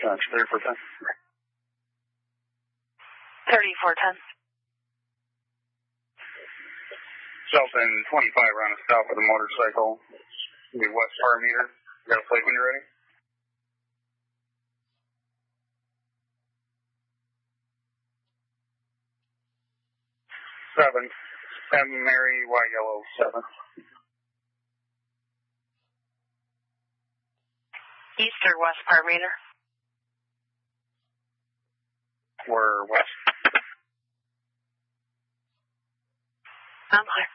Clear for 10. 3410. Shelton 25 round south with a motorcycle. The west bar meter. You got a plate when you're ready? Seven. Mary, white, yellow, 7. East or west par meter? We're west. I'm clear.